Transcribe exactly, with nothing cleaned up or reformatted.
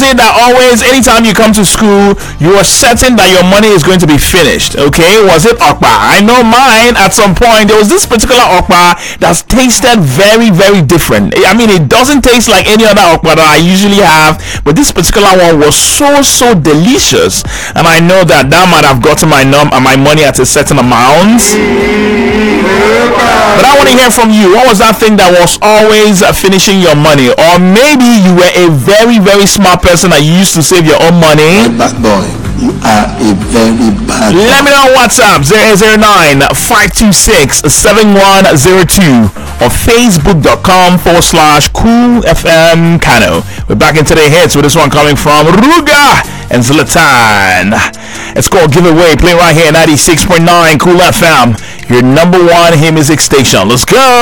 somebody that always, anytime you come to school, you are certain that your money is going to be finished. Okay, was it okpa? I know mine. At some point, there was this particular okpa that tasted very, very different. I mean, it doesn't taste like any other okpa that I usually have, but this particular one was so, so delicious, and I know that that might have gotten my num my money at a certain amount. But I want to hear from you. What was that thing that was always uh, finishing your money? Or maybe you were a very, very smart person that you used to save your own money. Bad boy, you are a very bad boy. Let me know on WhatsApp zero zero nine five two six seven one zero two or facebook.com forward slash cool FM Kano. We're back into the hits with this one coming from Ruga and Zlatan. It's called Giveaway, playing right here at ninety-six point nine Cool F M, your number one hit music station. Let's go.